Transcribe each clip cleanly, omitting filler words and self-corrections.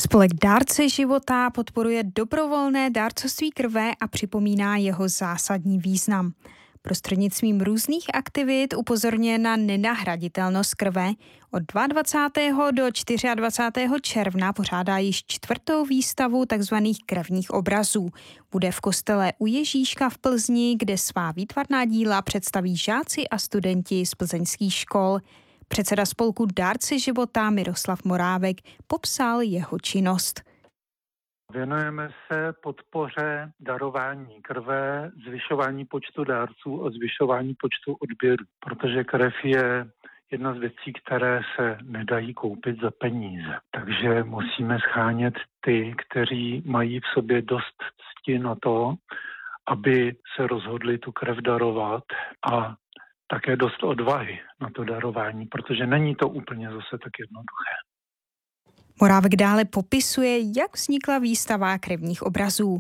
Spolek Dárce života podporuje dobrovolné dárcovství krve a připomíná jeho zásadní význam. Prostřednictvím různých aktivit upozorňuje na nenahraditelnost krve. Od 22. do 24. června pořádá již 4. výstavu tzv. Krevních obrazů. Bude v kostele u Ježíška v Plzni, kde svá výtvarná díla představí žáci a studenti z plzeňských škol. Předseda spolku Dárce života Miroslav Morávek popsal jeho činnost. Věnujeme se podpoře darování krve, zvyšování počtu dárců a zvyšování počtu odběrů, protože krev je jedna z věcí, které se nedají koupit za peníze. Takže musíme schánět ty, kteří mají v sobě dost cti na to, aby se rozhodli tu krev darovat a také dost odvahy na to darování, protože není to úplně zase tak jednoduché. Morávek dále popisuje, jak vznikla výstava krevních obrazů.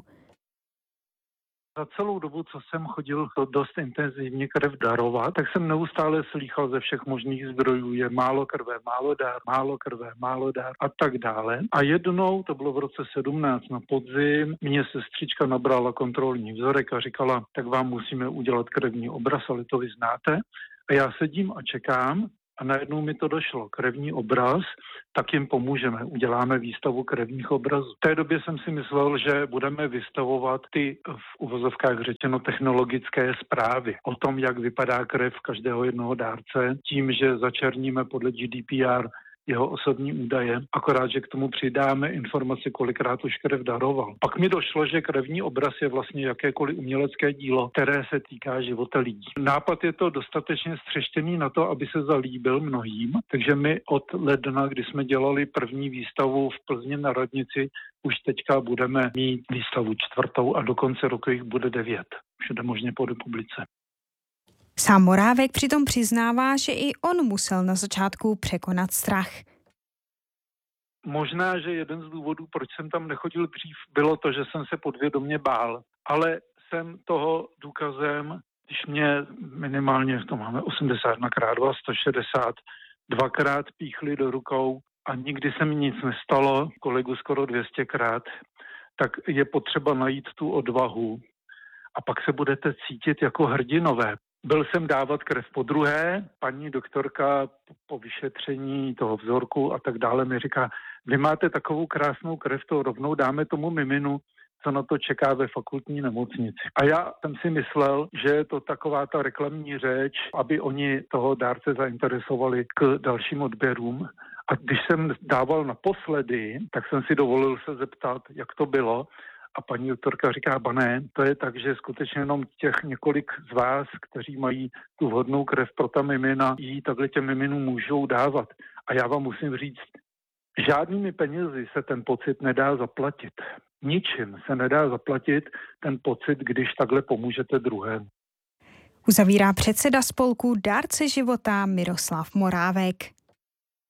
Za celou dobu, co jsem chodil dost intenzivně krev darovat, tak jsem neustále slýchal ze všech možných zdrojů, je málo krve, málo dár, málo krve, málo dár a tak dále. A jednou, to bylo v roce 17 na podzim, mě sestřička nabrala kontrolní vzorek a říkala, tak vám musíme udělat krevní obraz, ale to vy znáte. A já sedím a čekám. A najednou mi to došlo, krevní obraz, tak jim pomůžeme, uděláme výstavu krevních obrazů. V té době jsem si myslel, že budeme vystavovat ty v uvozovkách řečeno technologické zprávy o tom, jak vypadá krev každého jednoho dárce, tím, že začerníme podle GDPR jeho osobní údaje, akorát, že k tomu přidáme informaci, kolikrát už krev daroval. Pak mi došlo, že krevní obraz je vlastně jakékoliv umělecké dílo, které se týká života lidí. Nápad je to dostatečně střeštěný na to, aby se zalíbil mnohým, takže my od ledna, kdy jsme dělali první výstavu v Plzni na radnici, už teďka budeme mít výstavu 4. a do konce roku jich bude 9. Všude možně po republice. Sám Morávek přitom přiznává, že i on musel na začátku překonat strach. Možná, že jeden z důvodů, proč jsem tam nechodil dřív, bylo to, že jsem se podvědomě bál. Ale jsem toho důkazem, když mě minimálně, to máme 81x2, 160, dvakrát píchli do rukou a nikdy se mi nic nestalo, kolegu skoro 200krát, tak je potřeba najít tu odvahu a pak se budete cítit jako hrdinové. Byl jsem dávat krev podruhé, paní doktorka po vyšetření toho vzorku a tak dále mi říká, vy máte takovou krásnou krev, to rovnou dáme tomu miminu, co na to čeká ve fakultní nemocnici. A já jsem si myslel, že je to taková ta reklamní řeč, aby oni toho dárce zainteresovali k dalším odběrům. A když jsem dával naposledy, tak jsem si dovolil se zeptat, jak to bylo. A paní doktorka říká, ne, to je tak, že skutečně jenom těch několik z vás, kteří mají tu vhodnou krev pro ta mimina, jí takhle těm miminům můžou dávat. A já vám musím říct, žádnými penězi se ten pocit nedá zaplatit. Ničím se nedá zaplatit ten pocit, když takhle pomůžete druhému. Uzavírá předseda spolku Dárce života Miroslav Morávek.